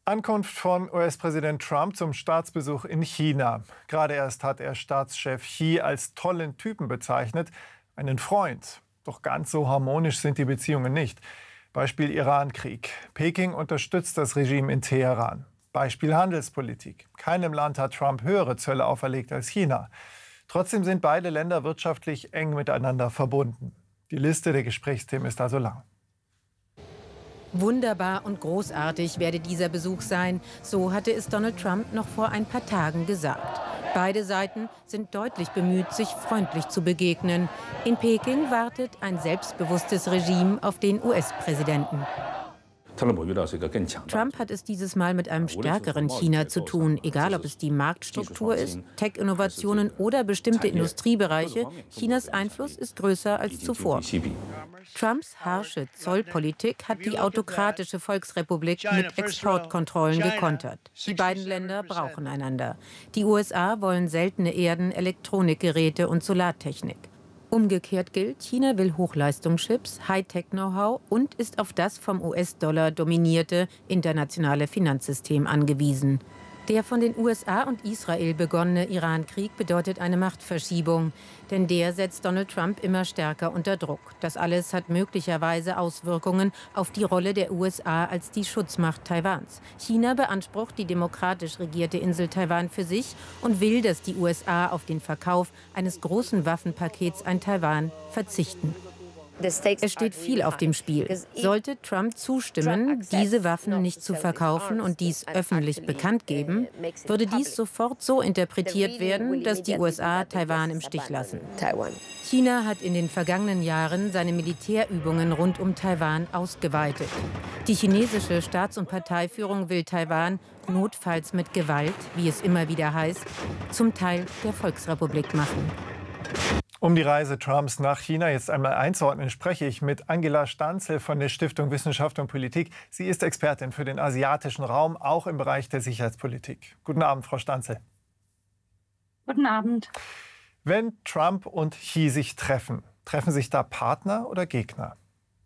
Ankunft von US-Präsident Trump zum Staatsbesuch in China. Gerade erst hat er Staatschef Xi als tollen Typen bezeichnet, einen Freund. Doch ganz so harmonisch sind die Beziehungen nicht. Beispiel Iran-Krieg. Peking unterstützt das Regime in Teheran. Beispiel Handelspolitik. Keinem Land hat Trump höhere Zölle auferlegt als China. Trotzdem sind beide Länder wirtschaftlich eng miteinander verbunden. Die Liste der Gesprächsthemen ist also lang. Wunderbar und großartig werde dieser Besuch sein, so hatte es Donald Trump noch vor ein paar Tagen gesagt. Beide Seiten sind deutlich bemüht, sich freundlich zu begegnen. In Peking wartet ein selbstbewusstes Regime auf den US-Präsidenten. Trump hat es dieses Mal mit einem stärkeren China zu tun, egal ob es die Marktstruktur ist, Tech-Innovationen oder bestimmte Industriebereiche. Chinas Einfluss ist größer als zuvor. Trumps harsche Zollpolitik hat die autokratische Volksrepublik mit Exportkontrollen gekontert. Die beiden Länder brauchen einander. Die USA wollen seltene Erden, Elektronikgeräte und Solartechnik. Umgekehrt gilt, China will Hochleistungschips, Hightech-Know-how und ist auf das vom US-Dollar dominierte internationale Finanzsystem angewiesen. Der von den USA und Israel begonnene Iran-Krieg bedeutet eine Machtverschiebung, denn der setzt Donald Trump immer stärker unter Druck. Das alles hat möglicherweise Auswirkungen auf die Rolle der USA als die Schutzmacht Taiwans. China beansprucht die demokratisch regierte Insel Taiwan für sich und will, dass die USA auf den Verkauf eines großen Waffenpakets an Taiwan verzichten. Es steht viel auf dem Spiel. Sollte Trump zustimmen, diese Waffen nicht zu verkaufen und dies öffentlich bekannt geben, würde dies sofort so interpretiert werden, dass die USA Taiwan im Stich lassen. China hat in den vergangenen Jahren seine Militärübungen rund um Taiwan ausgeweitet. Die chinesische Staats- und Parteiführung will Taiwan notfalls mit Gewalt, wie es immer wieder heißt, zum Teil der Volksrepublik machen. Um die Reise Trumps nach China jetzt einmal einzuordnen, spreche ich mit Angela Stanzel von der Stiftung Wissenschaft und Politik. Sie ist Expertin für den asiatischen Raum, auch im Bereich der Sicherheitspolitik. Guten Abend, Frau Stanzel. Guten Abend. Wenn Trump und Xi sich treffen, treffen sich da Partner oder Gegner?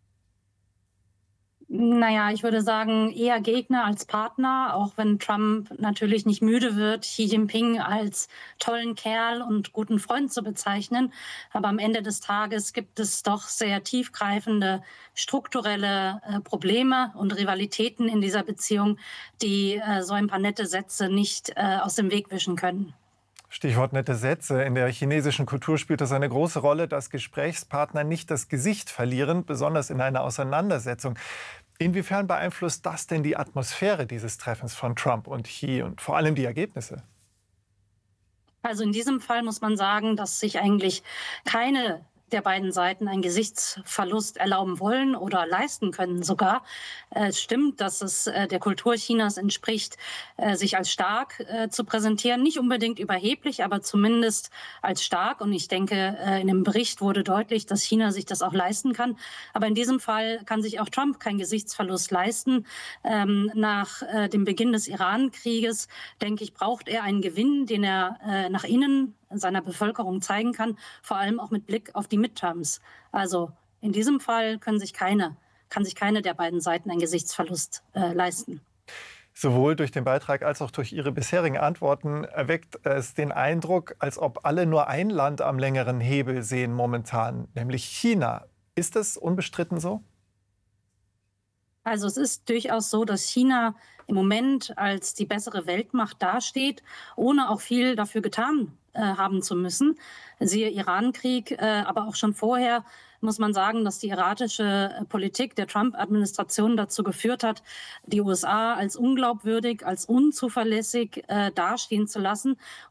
Naja, ich würde sagen, eher Gegner als Partner, auch wenn Trump natürlich nicht müde wird, Xi Jinping als tollen Kerl und guten Freund zu bezeichnen. Aber am Ende des Tages gibt es doch sehr tiefgreifende strukturelle Probleme und Rivalitäten in dieser Beziehung, die so ein paar nette Sätze nicht aus dem Weg wischen können. Stichwort nette Sätze. In der chinesischen Kultur spielt es eine große Rolle, dass Gesprächspartner nicht das Gesicht verlieren, besonders in einer Auseinandersetzung. Inwiefern beeinflusst das denn die Atmosphäre dieses Treffens von Trump und Xi und vor allem die Ergebnisse? Also in diesem Fall muss man sagen, dass sich eigentlich keine der beiden Seiten einen Gesichtsverlust erlauben wollen oder leisten können sogar. Es stimmt, dass es der Kultur Chinas entspricht, sich als stark zu präsentieren. Nicht unbedingt überheblich, aber zumindest als stark. Und ich denke, in dem Bericht wurde deutlich, dass China sich das auch leisten kann. Aber in diesem Fall kann sich auch Trump keinen Gesichtsverlust leisten. Nach dem Beginn des Iran-Krieges, denke ich, braucht er einen Gewinn, den er nach innen seiner Bevölkerung zeigen kann, vor allem auch mit Blick auf die Midterms. Also in diesem Fall kann sich keine der beiden Seiten einen Gesichtsverlust leisten. Sowohl durch den Beitrag als auch durch Ihre bisherigen Antworten erweckt es den Eindruck, als ob alle nur ein Land am längeren Hebel sehen momentan, nämlich China. Ist das unbestritten so? Also es ist durchaus so, dass China im Moment als die bessere Weltmacht dasteht, ohne auch viel dafür getan haben zu müssen. Siehe Iran-Krieg, aber auch schon vorher muss man sagen, dass die erratische Politik der Trump-Administration dazu geführt hat, die USA als unglaubwürdig, als unzuverlässig dastehen zu lassen.